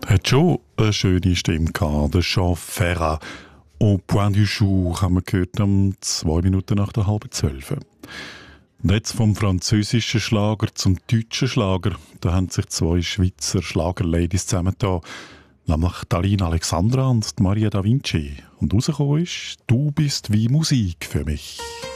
Hat schon eine schöne Stimme gehabt, der Jean Ferrat. Au point du jour haben wir gehört, um 2 Minuten nach der halben 12. Und jetzt vom französischen Schlager zum deutschen Schlager. Da haben sich zwei Schweizer Schlagerladies zusammengetan. Nämlich Dalina Alexandra und Maria da Vinci. Und rausgekommen ist «Du bist wie Musik für mich».